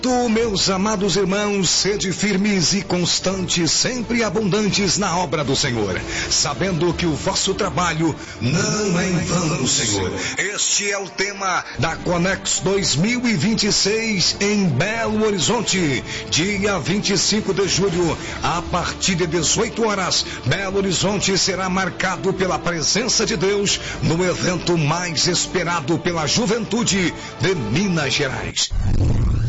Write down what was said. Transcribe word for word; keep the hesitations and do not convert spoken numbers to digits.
Tu, meus amados irmãos, sede firmes e constantes, sempre abundantes na obra do Senhor, sabendo que o vosso trabalho não é em vão, Senhor. Este é o tema da Conex dois mil e vinte e seis em Belo Horizonte, dia vinte e cinco de julho, a partir de dezoito horas. Belo Horizonte será marcado pela presença de Deus no evento mais esperado pela juventude de Minas Gerais.